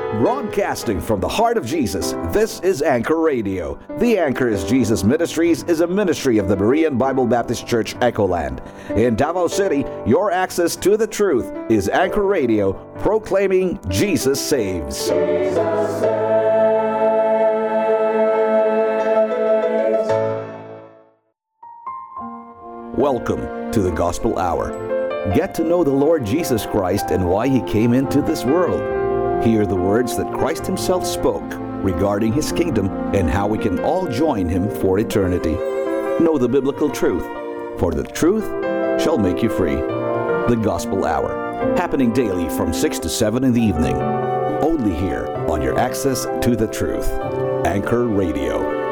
Broadcasting from the heart of Jesus, this is Anchor Radio. The Anchor is Jesus Ministries is a ministry of the Berean Bible Baptist Church, Echoland. In Davao City, your access to the truth is Anchor Radio, proclaiming Jesus saves. Jesus saves. Welcome to the Gospel Hour. Get to know the Lord Jesus Christ and why He came into this world. Hear the words that Christ Himself spoke regarding His kingdom and how we can all join Him for eternity. Know the biblical truth, for the truth shall make you free. The Gospel Hour, happening daily from 6 to 7 in the evening. Only here on your access to the truth. Anchor Radio.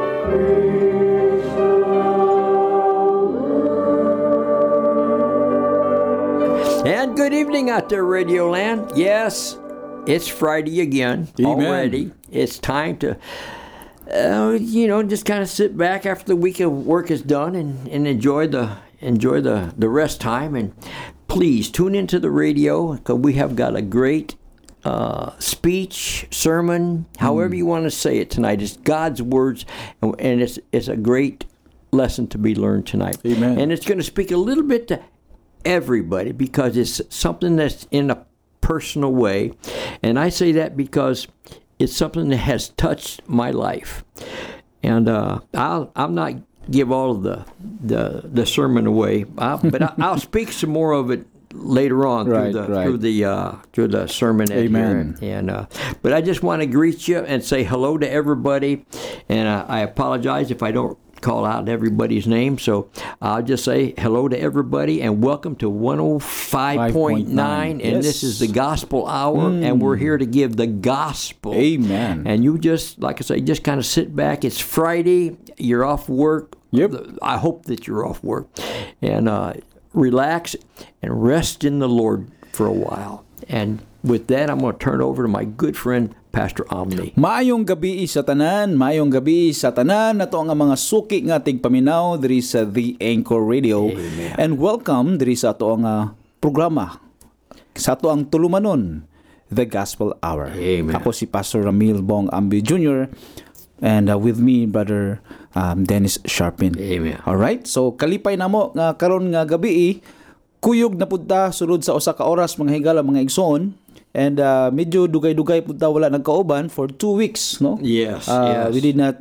And good evening out there, Radio Land. Yes, it's Friday again. Amen. Already. It's time to, just kind of sit back after the week of work is done and enjoy the rest time. And please tune into the radio because we have got a great speech, sermon, however you want to say it tonight. It's God's words, and it's a great lesson to be learned tonight. Amen. And it's going to speak a little bit to everybody because it's something that's in a personal way, and I say that because it's something that has touched my life. And I'll not give all of the sermon away, but I'll speak some more of it later on through the sermon. Amen. And but I just want to greet you and say hello to everybody, and I apologize if I don't call out everybody's name, so I'll just say hello to everybody and welcome to 105.9, and yes. This is the Gospel Hour, and we're here to give the gospel. Amen. And you just, like I say, just kind of sit back. It's Friday, you're off work. Yep. I hope that you're off work, and relax and rest in the Lord for a while. And with that, I'm going to turn over to my good friend Pastor Omni. Maayong gabi sa tanan, nato ang mga suki nga tigpaminaw diri sa The Anchor Radio. Amen. And welcome diri sa ato ang programa. Sa ato ang tulumanon, The Gospel Hour. Amen. Ako si Pastor Ramil Bong Ambi Jr. and with me Brother Dennis Sharpin. Amen. All right? So kalipay namo nga karon nga gabi, kuyog na pudta sulod sa usa ka oras mga higala mga igsoon. And medyo dugay-dugay punta wala nagkauban for 2 weeks, no? Yes, yes. We did not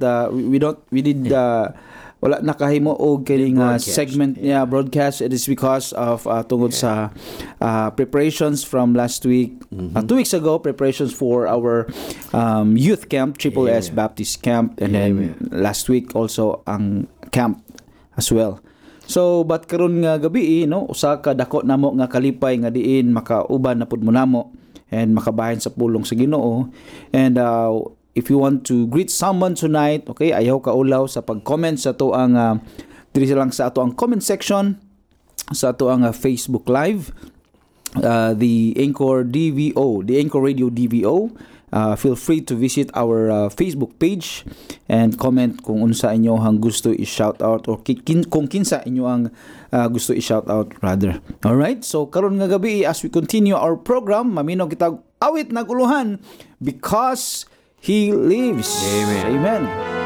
wala nakahimo og kining segment broadcast. It is because of tungod sa preparations from last week. 2 weeks ago, preparations for our youth camp, Triple S Baptist Camp, and then last week also ang camp as well. So but karon nga gabi no, usa ka dako namo nga kalipay nga diin makauban na pud mo namo and makabahin sa pulong sa Ginoo. And if you want to greet someone tonight, okay, ayaw ka ulaw sa pag-comment sa to ang diri lang sa ato ang comment section sa ato ang Facebook Live, the Anchor DVO, the Anchor Radio DVO. Feel free to visit our Facebook page and comment kung unsa inyo ang gusto i-shout out or kung kinsa inyo ang gusto i-shout out rather. All right? So karon nga gabi as we continue our program, maminaw kita awit naguluhan because He lives. Amen. Amen.